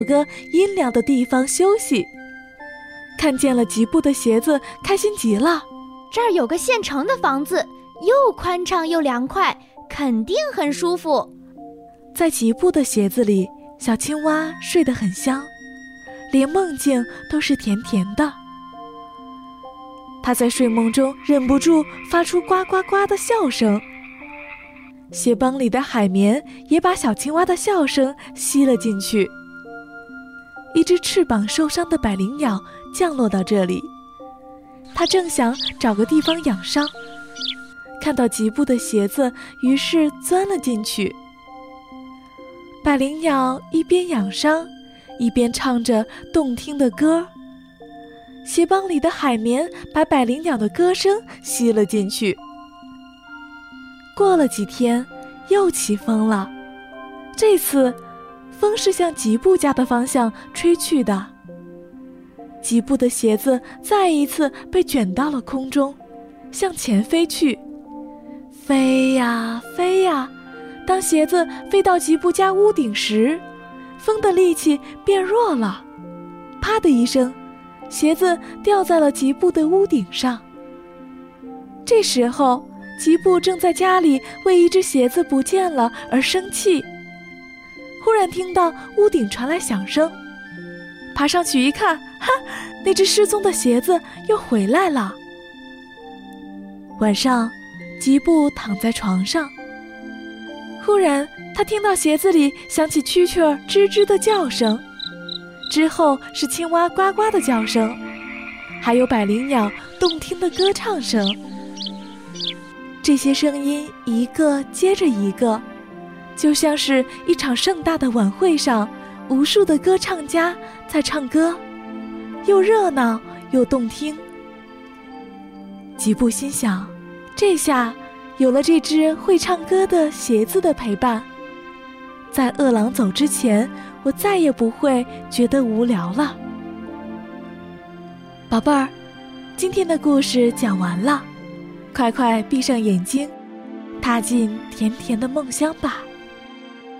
个阴凉的地方休息。看见了吉布的鞋子，开心极了。 这儿有个现成的房子，又宽敞又凉快，肯定很舒服。 在吉布的鞋子里，小青蛙睡得很香，连梦境都是甜甜的。它在睡梦中忍不住发出呱呱呱的笑声，鞋帮里的海绵也把小青蛙的笑声吸了进去。一只翅膀受伤的百灵鸟降落到这里，它正想找个地方养伤，看到吉布的鞋子，于是钻了进去。百灵鸟一边养伤，一边唱着动听的歌。鞋帮里的海绵把百灵鸟的歌声吸了进去。过了几天，又起风了，这次风是向吉布家的方向吹去的。吉布的鞋子再一次被卷到了空中，向前飞去。飞呀飞呀，当鞋子飞到吉布家屋顶时，风的力气变弱了，啪的一声，鞋子掉在了吉布的屋顶上。这时候，吉布正在家里为一只鞋子不见了而生气。忽然听到屋顶传来响声，爬上去一看，哈，那只失踪的鞋子又回来了。晚上，吉布躺在床上，忽然他听到鞋子里响起蛐蛐儿吱吱的叫声，之后是青蛙呱呱的叫声，还有百灵鸟动听的歌唱声。这些声音一个接着一个，就像是一场盛大的晚会上，无数的歌唱家在唱歌，又热闹又动听。吉布心想，这下有了这只会唱歌的鞋子的陪伴，在饿狼走之前，我再也不会觉得无聊了。宝贝儿，今天的故事讲完了，快快闭上眼睛，踏进甜甜的梦乡吧。